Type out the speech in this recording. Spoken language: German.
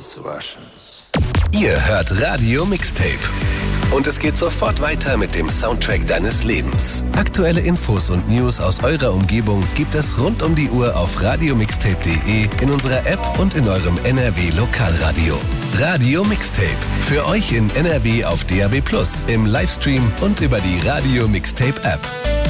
those Russians. Ihr hört Radio Mixtape. Und es geht sofort weiter mit dem Soundtrack deines Lebens. Aktuelle Infos und News aus eurer Umgebung gibt es rund um die Uhr auf radiomixtape.de, in unserer App und in eurem NRW Lokalradio. Radio Mixtape. Für euch in NRW auf DAB+, im Livestream und über die Radio Mixtape App.